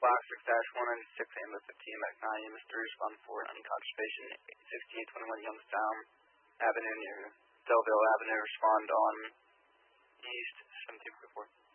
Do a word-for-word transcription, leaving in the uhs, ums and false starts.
Classic dash one ninety-six, A M fifteen, back nine, U M S three, respond for an unconscious patient, sixteen twenty-one Youngstown Avenue near Delville Avenue, respond on East seventeen forty-four.